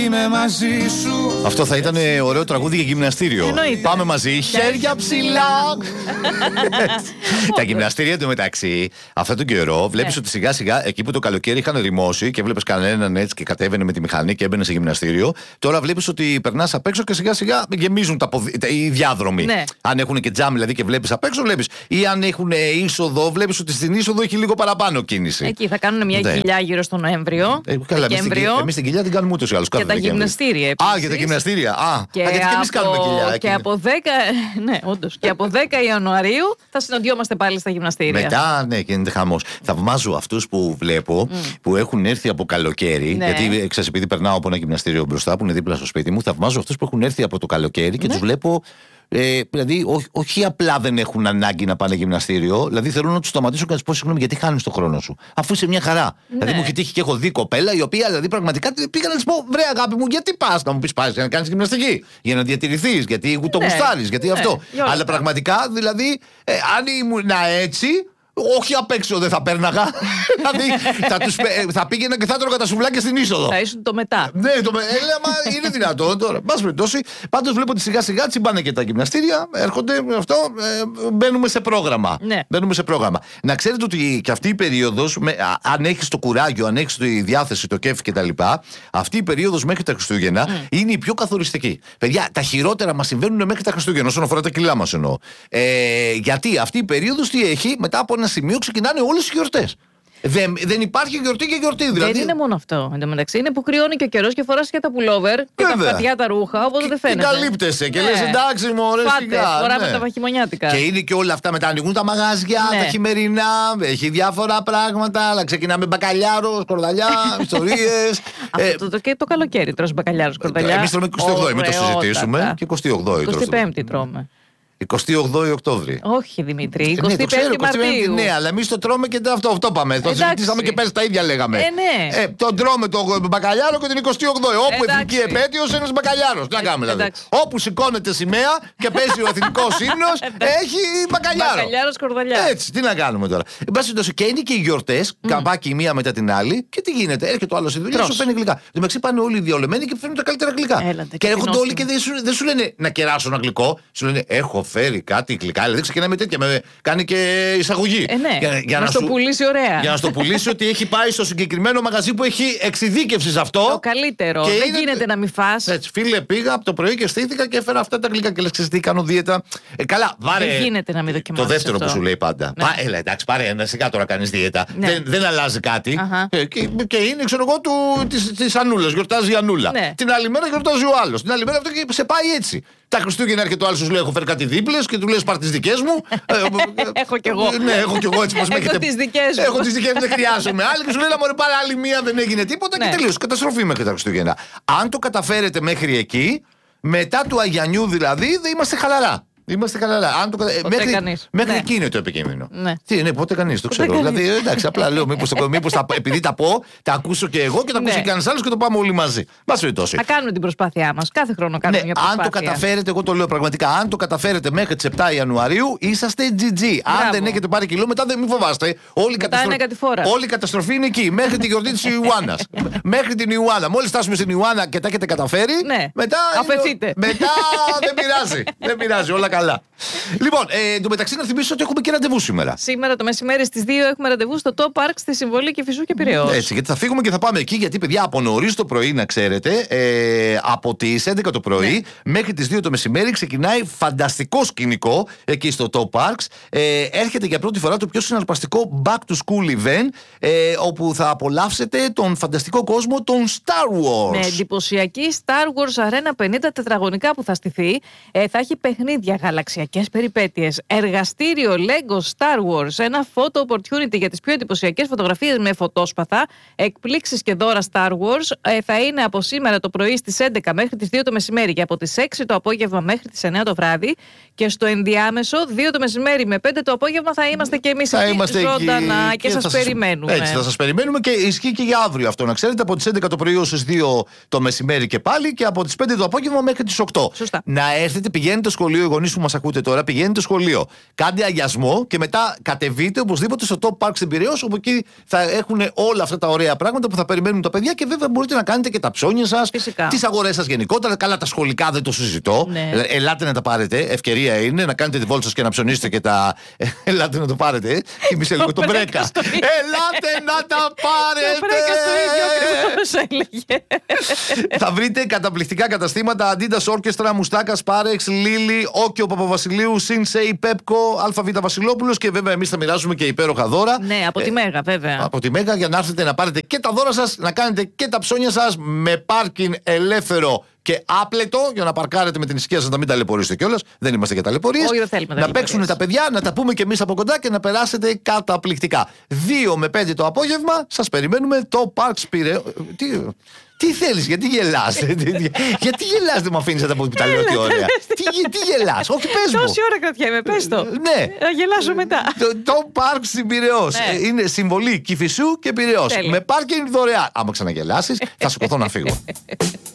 Είμαι μαζί σου. Αυτό θα ήταν ωραίο τραγούδι για γυμναστήριο. Εννοείται. Πάμε μαζί. Χέρια ψηλά. Τα γυμναστήρια εντωμεταξύ, αυτόν τον καιρό βλέπει ότι σιγά σιγά εκεί που το καλοκαίρι είχαν ρημώσει και βλέπει κανέναν έτσι και κατέβαινε με τη μηχανή και έμπαινε σε γυμναστήριο. Τώρα βλέπει ότι περνά απ' έξω και σιγά σιγά γεμίζουν οι διάδρομοι. Ναι. Αν έχουν και τζάμ δηλαδή και βλέπει απ' έξω, βλέπει. Ή αν έχουν είσοδο, βλέπει ότι στην είσοδο έχει λίγο παραπάνω κίνηση. Εκεί θα κάνουν μια κοιλιά γύρω στο Νοέμβριο. Εμείς την κοιλιά την κάνουμε ούτως ή άλλως. Και τα γυμναστήρια επίσης. Για τα γυμναστήρια. Γιατί και εμείς κάνουμε κοιλιά. Και από 10, ναι, όντως. Και από 10 Ιανουαρίου θα συναντιόμαστε πάλι στα γυμναστήρια. Μετά, ναι, και είναι χαμός. Θαυμάζω αυτούς που βλέπω που έχουν έρθει από καλοκαίρι. Ναι. Γιατί ξέρεις, επειδή περνάω από ένα γυμναστήριο μπροστά που είναι δίπλα στο σπίτι μου, θαυμάζω αυτούς που έχουν έρθει από το καλοκαίρι και τους βλέπω. Δηλαδή, όχι απλά δεν έχουν ανάγκη να πάνε γυμναστήριο, δηλαδή θέλουν να του σταματήσουν και να του πω συγγνώμη, γιατί χάνει τον χρόνο σου. Αφού είσαι μια χαρά. Ναι. Δηλαδή, μου έχει τύχει και έχω δει κοπέλα η οποία δηλαδή, πραγματικά πήγα να τη πω: βρε αγάπη μου, γιατί πα να μου πει πάλι για να κάνει γυμναστική, για να διατηρηθεί, γιατί το γουστάρει, γιατί αυτό. Αλλά πραγματικά δηλαδή, αν ήμουν έτσι. Όχι απ' έξω δεν θα πέρναγα. Δηλαδή θα πήγαινα και θα έτρωγα τα σουβλάκια στην είσοδο. Θα ήσουν το μετά. Ναι, μα είναι δυνατόν τώρα. Μπας περιπτώσει. Πάντως βλέπω ότι σιγά σιγά τσιμπάνε και τα γυμναστήρια. Έρχονται αυτό. Μπαίνουμε σε πρόγραμμα. Ναι. Μπαίνουμε σε πρόγραμμα. Να ξέρετε ότι και αυτή η περίοδος, αν έχεις το κουράγιο, αν έχεις τη διάθεση, το κέφι κτλ., αυτή η περίοδος μέχρι τα Χριστούγεννα είναι η πιο καθοριστική. Παιδιά, τα χειρότερα μας συμβαίνουν μέχρι τα Χριστούγεννα, όσον αφορά τα κιλά μας εννοώ. Γιατί αυτή η περίοδος τι έχει, μετά από ένα σημείο ξεκινάνε όλες οι γιορτές. Δεν υπάρχει γιορτή και γιορτή. Δηλαδή. Δεν είναι μόνο αυτό. Εν τω μεταξύ είναι που κρυώνει και ο καιρός και φοράς και τα πουλόβερ και τα φατιά τα ρούχα, οπότε δεν φαίνεται. Και καλύπτεσαι και λες εντάξει, μωρέ, σιγά. Φοράμε τα χειμωνιάτικα. Και είναι και όλα αυτά μετά. Ανοίγουν τα μαγαζιά, τα χειμερινά, έχει διάφορα πράγματα. Αλλά ξεκινάμε μπακαλιάρο, σκορδαλιά, ιστορίες. Αυτό και το καλοκαίρι τρως μπακαλιάρο, σκορδαλιά. Εμείς τρώμε 28η, μην το συζητήσουμε. Και 28η. 25η τρώμε. 28 Οκτώβρη. Όχι Δημήτρη, 25 Μαρτίου. Ναι, αλλά εμείς το τρώμε και αυτό πάμε. Το συζητήσαμε και πέρσι τα ίδια λέγαμε. Ναι. Τον τρώμε το μπακαλιάρο και την 28η. Όπου εθνική επέτειος ένας μπακαλιάρος. Τι να κάνουμε δηλαδή. Όπου σηκώνεται σημαία και παίζει ο εθνικός ύμνος, έχει μπακαλιάρο. Μπακαλιάρο σκορδαλιά. Έτσι, τι να κάνουμε τώρα. Εν πάση περιπτώσει, και είναι και οι γιορτές, καμπάκι η μία μετά την άλλη, και τι γίνεται. Έρχεται ο άλλος στη δουλειά, σου φέρνει γλυκά. Εν τω μεταξύ πάνε όλοι οι διαολεμένοι και φέρνουν τα καλύτερα γλυκά. Και έρχονται όλοι και δεν σου λένε να κεράσω ένα γλυκό, σου λένε έχω φέρει κάτι γλυκά. Δηλαδή ξεκινάει με τέτοια, κάνει και εισαγωγή. Ναι, για να το πουλήσει ωραία. Για να το πουλήσει ότι έχει πάει στο συγκεκριμένο μαγαζί που έχει εξειδίκευση σε αυτό. Το καλύτερο. Δεν γίνεται να μην φας. Έτσι, φίλε, πήγα από το πρωί και στήθηκα και έφερα αυτά τα γλυκά. Και λες, ξέρεις τι, κάνω δίαιτα. Καλά, βάρε. Δεν γίνεται να μην δοκιμάσεις. Το δεύτερο αυτό που σου λέει πάντα. Ναι. Έλα, εντάξει, πάρε ένα, σιγά τώρα κάνεις δίαιτα. Ναι. Δεν αλλάζει κάτι. Και είναι, ξέρω εγώ, τη Ανούλα. Γιορτάζει η Ανούλα. Ναι. Την άλλη μέρα γιορτάζει ο άλλο. Την άλλη μέρα αυτό και σε πάει έτσι. Τα Χριστούγεννα έρχεται ο άλλο, σου λέει: έχω φέρει κάτι δίπλες και του λες πάρ' τις δικές μου. Έχω κι εγώ. Ναι, έχω κι εγώ έτσι πως με έχετε. Έχω τις δικές μου. Έχω τις δικές μου, δεν χρειάζομαι άλλη. Και σου λέει: μωρέ, πάρε άλλη μία, δεν έγινε τίποτα και τελείωσε. Καταστροφή μέχρι τα Χριστούγεννα. Αν το καταφέρετε μέχρι εκεί, μετά του Αγιανιού δηλαδή, δεν είμαστε χαλαρά. Είμαστε καλά. Μέχρι εκεί είναι το επικείμενο. Ναι. Τι είναι, ποτέ κανείς, το ξέρω. Δηλαδή, εντάξει, απλά λέω, μήπως επειδή τα πω, τα ακούσω και εγώ και τα ακούσει και κανείς άλλος και το πάμε όλοι μαζί. Μας περιπτώσει. Θα κάνουμε την προσπάθειά μας. Κάθε χρόνο κάνουμε μια προσπάθεια. Αν το καταφέρετε, εγώ το λέω πραγματικά, αν το καταφέρετε μέχρι τις 7 Ιανουαρίου, είσαστε GG. Αν δεν έχετε πάρει κιλό, μετά δεν μην φοβάστε. Όλη η καταστροφή είναι εκεί, μέχρι τη γιορτή της Ιουάννας. Μέχρι την Ιουάννα. Μόλις φτάσουμε στην Ιουάννα και τα έχετε καταφέρει, μετά δεν πειράζει. Δεν πειράζει, όλα καλά. Λοιπόν, εντωμεταξύ να θυμίσω ότι έχουμε και ραντεβού σήμερα. Σήμερα το μεσημέρι στις 2 έχουμε ραντεβού στο Top Park στη Συμβολή και Φυσού και Πειραιώς. Έτσι, γιατί θα φύγουμε και θα πάμε εκεί, γιατί παιδιά από νωρίς το πρωί, να ξέρετε, από τις 11 το πρωί μέχρι τις 2 το μεσημέρι ξεκινάει φανταστικό σκηνικό εκεί στο Top Parks. Έρχεται για πρώτη φορά το πιο συναρπαστικό Back to School event, όπου θα απολαύσετε τον φανταστικό κόσμο των Star Wars. Με εντυπωσιακή Star Wars Arena 50 τετραγωνικά που θα στηθεί. Θα έχει παιχνίδια, γαλαξιακές περιπέτειες, εργαστήριο Lego Star Wars, ένα photo opportunity για τις πιο εντυπωσιακές φωτογραφίες με φωτόσπαθα, εκπλήξεις και δώρα Star Wars. Θα είναι από σήμερα το πρωί στις 11 μέχρι τις 2 το μεσημέρι και από τις 6 το απόγευμα μέχρι τις 9 το βράδυ. Και στο ενδιάμεσο, 2 το μεσημέρι με 5 το απόγευμα, θα είμαστε και εμείς εκεί ζωντανά και σας περιμένουμε. Έτσι, θα σας περιμένουμε και ισχύει και για αύριο αυτό, να ξέρετε, από τις 11 το πρωί ως τις 2 το μεσημέρι και πάλι και από τις 5 το απόγευμα μέχρι τις 8. Σωστά. Να έρθετε, πηγαίνετε στο σχολείο, οι γονείς που μας ακούτε ακούτε τώρα, πηγαίνετε σχολείο. Κάντε αγιασμό και μετά κατεβείτε οπωσδήποτε στο Top Park στην Πειραιώς, όπου εκεί θα έχουν όλα αυτά τα ωραία πράγματα που θα περιμένουν τα παιδιά και βέβαια μπορείτε να κάνετε και τα ψώνια σας, τις αγορές σας γενικότερα. Καλά, τα σχολικά δεν το συζητώ. Ναι. Ελάτε να τα πάρετε. Ευκαιρία είναι να κάνετε τη βόλτα σας και να ψωνίσετε και τα. Ελάτε να το πάρετε. Θυμήσε λίγο τον Μπρέκα. Ελάτε να τα πάρετε. Το Μπρέκα το ίδιο ακριβώς έλεγε. Θα βρείτε καταπληκτικά καταστήματα Adidas Orchestra, Μουστάκα, Πάρεξ, Λίλι, Όκιο Παπαβασιλείου, Σινσέι, Πέπκο, ΑΒ Βασιλόπουλος και βέβαια εμείς θα μοιράζουμε και υπέροχα δώρα. Ναι, από τη Μέγα βέβαια. Από τη Μέγα για να έρθετε να πάρετε και τα δώρα σας, να κάνετε και τα ψώνια σας με πάρκινγκ ελεύθερο και άπλετο για να παρκάρετε με την ησυχία σας, να μην ταλαιπωρήσετε κιόλας. Δεν είμαστε για ταλαιπωρίες. Να παίξουν τα παιδιά, να τα πούμε κι εμείς από κοντά και να περάσετε καταπληκτικά. 2 με 5 το απόγευμα σας περιμένουμε το Park Πειραιώς. Τι θέλεις, γιατί γελάς? Γιατί γελάς, δεν μου αφήνεις να τα πω που τα λέω τι ωραία. Τι γελάς, όχι πες μου. Τόση ώρα κρατιέμαι, πες το. Ναι. Να γελάσω μετά. Το Park στην Πειραιώς. Είναι συμβολή Κηφισού και Πειραιώς. Με πάρκινγκ δωρεάν. Άμα ξαναγελάσεις, θα σηκωθώ να φύγω.